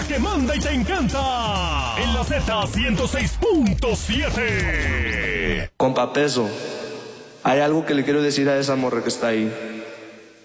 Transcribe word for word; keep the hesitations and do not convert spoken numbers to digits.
La que manda y te encanta. En la Z ciento seis punto siete. Compa Peso, hay algo que le quiero decir a esa morra que está ahí.